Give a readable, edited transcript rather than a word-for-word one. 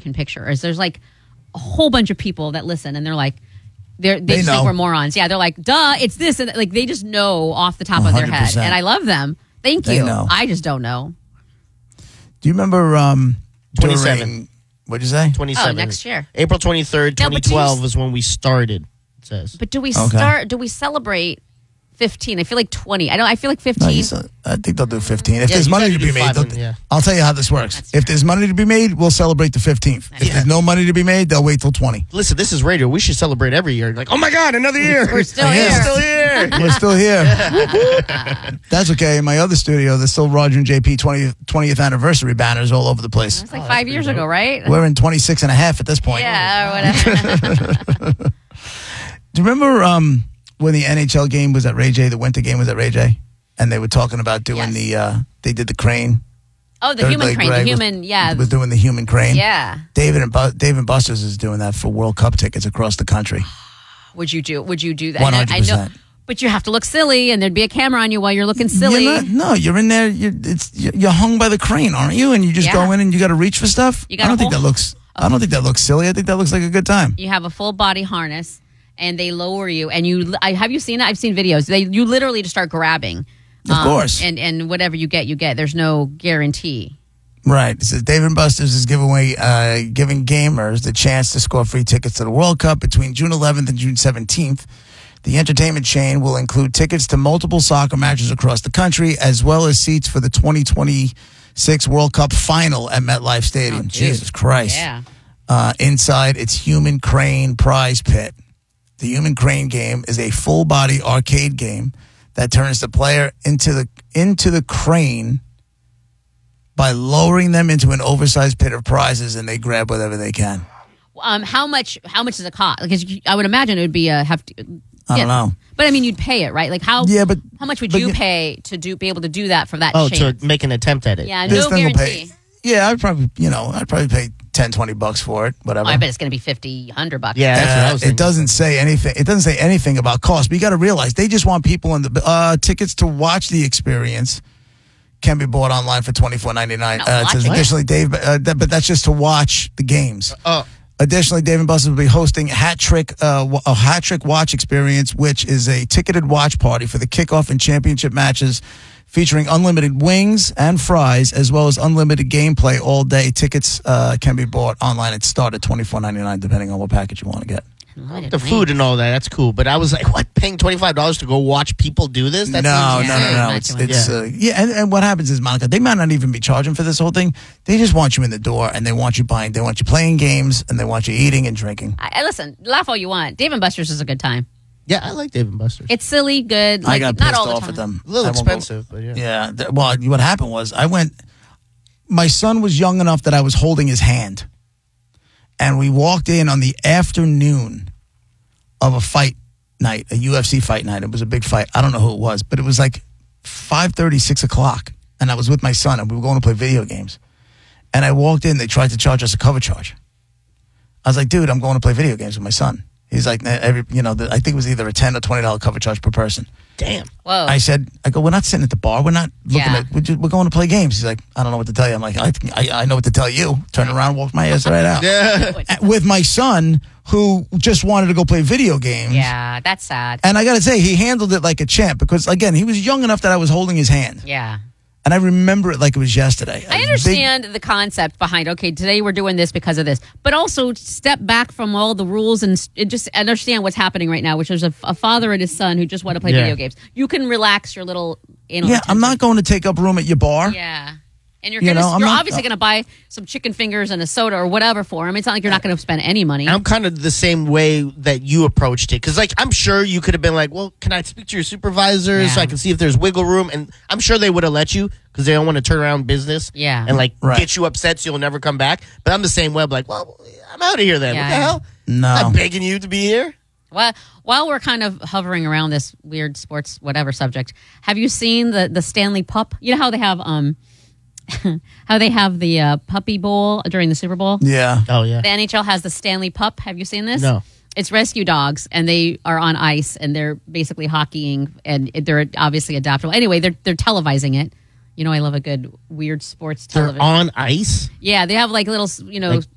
can picture. Is there's like a whole bunch of people that listen, and they're like, they just know. think we're morons. Yeah, they're like, duh, it's this, and like they just know off the top of their head, 100%. and I love them. Thank They you. know. I just don't know. Do you remember 27. during, what'd you say? 27. Oh, next year. April 23rd, No, but do you 2012 is when we started, it says. But do we Okay. do we celebrate 15? I feel like 20. I feel like 15. No, I think they'll do 15. If Yeah, there's you money said to you be do made, 5 yeah. I'll tell you how this works. If there's money to be made, we'll celebrate the 15th. If there's no money to be made, they'll wait till 20. Listen, this is radio. We should celebrate every year. Like, oh my God, another year. We're still Yeah. here. Still here. We're still here. That's okay. In my other studio, there's still Roger and JP 20th anniversary banners all over the place. It's like 5 years ago, right? We're in 26 and a half at this point. Yeah, or whatever. Do you remember when the NHL game was at Ray J, the winter game was at Ray J? And they were talking about doing they did the crane. Oh, the human crane. Greg The human, was doing the human crane. Yeah. Dave and Buster's is doing that for World Cup tickets across the country. Would you do that? 100%. I know, but you have to look silly, and there'd be a camera on you while you're looking silly. You're in there. You're hung by the crane, aren't you? And you just go in and you got to reach for stuff. I don't think that looks silly. I think that looks like a good time. You have a full body harness, and they lower you. And have you seen it? I've seen videos. You literally just start grabbing. Of course. And whatever you get, you get. There's no guarantee. Right. It says Dave & Buster's is giving gamers the chance to score free tickets to the World Cup between June 11th and June 17th. The entertainment chain will include tickets to multiple soccer matches across the country, as well as seats for the 2026 World Cup final at MetLife Stadium. Oh, Jesus Christ. Yeah. Inside its Human Crane prize pit. The Human Crane game is a full-body arcade game that turns the player into the crane by lowering them into an oversized pit of prizes, and they grab whatever they can. How much does it cost? Because I would imagine it would be I don't know. But I mean, you'd pay it, right? Like how much would you yeah. pay to be able to do that for that Oh, chance? to make an attempt at it. Yeah, This no thing will guarantee. Yeah, I'd probably pay $10-$20 for it, whatever. Oh, I bet it's going to be $50, $100. Yeah, that's what I was thinking. It doesn't say anything. It doesn't say anything about cost. But you got to realize they just want people in the tickets to watch the experience can be bought online for $24.99. It says additionally, Dave, but that's just to watch the games. Additionally, Dave & Buster's will be hosting a hat trick watch experience, which is a ticketed watch party for the kickoff and championship matches, featuring unlimited wings and fries, as well as unlimited gameplay all day. Tickets can be bought online and start at $24.99, depending on what package you want to get. The food and all that's cool. But I was like, what? Paying $25 to go watch people do this? That's No. insane. And what happens is, Monica, they might not even be charging for this whole thing. They just want you in the door, and they want you buying. They want you playing games, and they want you eating and drinking. Listen, laugh all you want. Dave & Buster's is a good time. Yeah, I like Dave & Buster's. It's silly, good. I got not pissed all the off time. at them. A little I won't go- expensive, but yeah. Yeah. Well, what happened was my son was young enough that I was holding his hand. And we walked in on the afternoon of a fight night, a UFC fight night. It was a big fight. I don't know who it was, but it was like 5:30, 6 o'clock. And I was with my son, and we were going to play video games. And I walked in. They tried to charge us a cover charge. I was like, dude, I'm going to play video games with my son. He's like, I think it was either a $10 or $20 cover charge per person. Damn. Whoa. I go, we're not sitting at the bar. We're not looking at, we're going to play games. He's like, I don't know what to tell you. I'm like, I know what to tell you. Turn around, walk my ass right out. Yeah. With my son, who just wanted to go play video games. Yeah, that's sad. And I got to say, he handled it like a champ because, again, he was young enough that I was holding his hand. Yeah. And I remember it like it was yesterday. I understand the concept behind, okay, today we're doing this because of this, but also step back from all the rules and just understand what's happening right now, which is a father and his son who just want to play video games. You can relax your little anal Yeah, attention. I'm not going to take up room at your bar. Yeah. And you're obviously going to buy some chicken fingers and a soda or whatever for him. It's not like you're not going to spend any money. I'm kind of the same way that you approached it. Because, I'm sure you could have been like, well, can I speak to your supervisor so I can see if there's wiggle room? And I'm sure they would have let you because they don't want to turn around business and, get you upset so you'll never come back. But I'm the same way. I'm like, well, I'm out of here then. What the hell? No. I'm begging you to be here. Well, while we're kind of hovering around this weird sports whatever subject, have you seen the Stanley Pup? You know how they have the Puppy Bowl during the Super Bowl? Yeah. Oh, yeah. The NHL has the Stanley Pup. Have you seen this? No. It's rescue dogs, and they are on ice, and they're basically hockeying, and they're obviously adaptable. Anyway, they're televising it. You know, I love a good weird sports television. They're on ice? Yeah, they have like little,